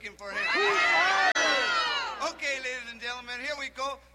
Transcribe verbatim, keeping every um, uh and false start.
looking for him. Okay, ladies and gentlemen, here we go.